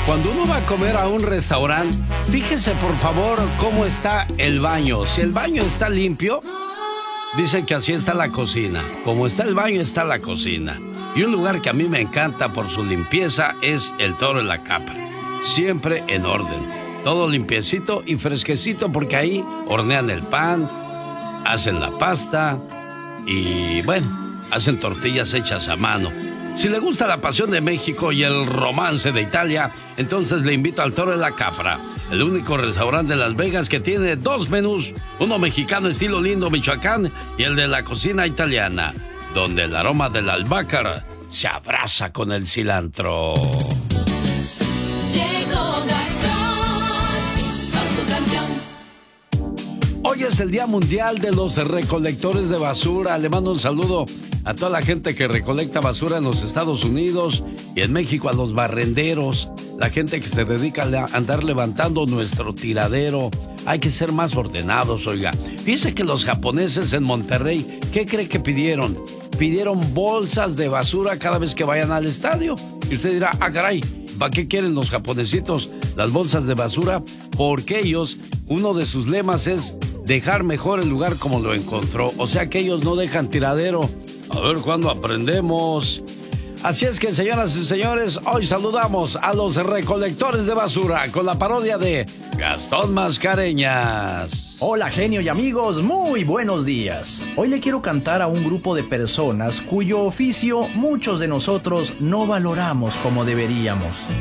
Cuando uno va a comer a un restaurante, fíjese por favor cómo está el baño. Si el baño está limpio, dicen que así está la cocina. Como está el baño, está la cocina. Y un lugar que a mí me encanta por su limpieza es el Toro de la Capra. Siempre en orden. Todo limpiecito y fresquecito porque ahí hornean el pan, hacen la pasta y, bueno, hacen tortillas hechas a mano. Si le gusta la pasión de México y el romance de Italia, entonces le invito al Toro de la Capra, el único restaurante de Las Vegas que tiene dos menús, uno mexicano estilo Lindo, Michoacán, y el de la cocina italiana, donde el aroma del albahaca se abraza con el cilantro. Hoy es el Día Mundial de los Recolectores de Basura. Le mando un saludo a toda la gente que recolecta basura en los Estados Unidos y en México, a los barrenderos, la gente que se dedica a andar levantando nuestro tiradero. Hay que ser más ordenados, oiga. Fíjese que los japoneses en Monterrey, ¿qué cree que pidieron? Pidieron bolsas de basura cada vez que vayan al estadio. Y usted dirá, caray, ¿para qué quieren los japonesitos las bolsas de basura? Porque ellos, uno de sus lemas es dejar mejor el lugar como lo encontró. O sea que ellos no dejan tiradero. A ver cuándo aprendemos. Así es que, señoras y señores, hoy saludamos a los recolectores de basura con la parodia de Gastón Mascareñas. Hola, genio y amigos, muy buenos días. Hoy le quiero cantar a un grupo de personas cuyo oficio muchos de nosotros no valoramos como deberíamos.